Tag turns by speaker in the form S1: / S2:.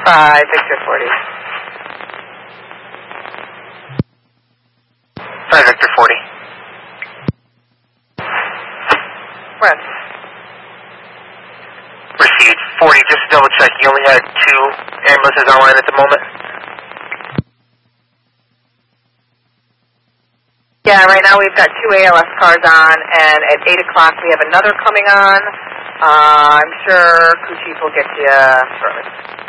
S1: 5 Victor 40.
S2: 5 Victor 40.
S1: When?
S2: Received 40, just to double check, you only had 2 ambulances online at the moment?
S1: Yeah, right now we've got 2 ALS cars on, and at 8 o'clock we have another coming on. I'm sure crew chief will get to you shortly.